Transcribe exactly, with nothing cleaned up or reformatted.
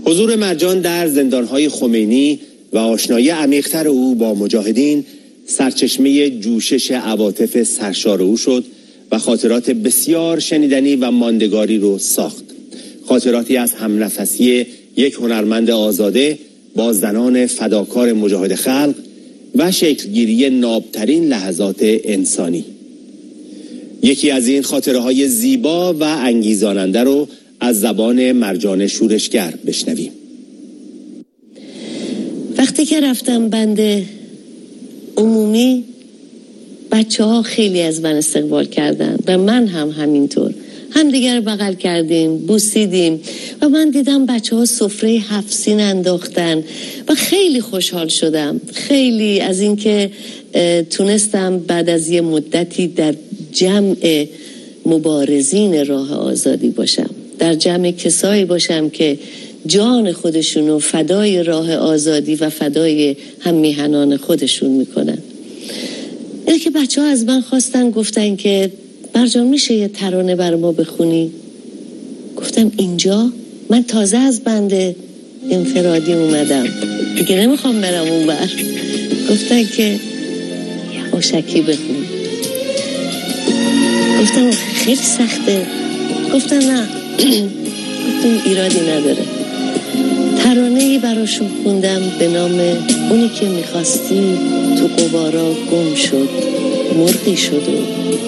حضور مرجان در زندانهای خمینی و آشنایی عمیق‌تر او با مجاهدین سرچشمه جوشش عواطف سرشار او شد و خاطرات بسیار شنیدنی و ماندگاری رو ساخت. خاطراتی از همنفسی یک هنرمند آزاده با زنان فداکار مجاهد خلق و شکلگیری نابترین لحظات انسانی. یکی از این خاطره های زیبا و انگیزاننده رو از زبان مرجان شورشگر بشنویم. وقتی که رفتم بند عمومی، بچه ها خیلی از من استقبال کردن و من هم همینطور. هم دیگر بغل کردیم، بوسیدیم و من دیدم بچه ها سفره هفت سین انداختن و خیلی خوشحال شدم. خیلی از این که تونستم بعد از یه مدتی در جمع مبارزین راه آزادی باشم، در جمع کسایی باشم که جان خودشونو فدای راه آزادی و فدای هم میهنان خودشون میکنن. اینه که بچه ها از من خواستن، گفتن که مرجان میشه یه ترانه بر ما بخونی؟ گفتم اینجا؟ من تازه از بند انفرادی اومدم دیگه، نمیخوام برم اون بر. گفتن که یواشکی بخون. گفتم خیلی سخته. گفتن نه. گفتم ایرادی نداره. ترانه‌ای براشون خوندم به نام اونی که میخواستی تو قبارا گم شد، مرغی شد و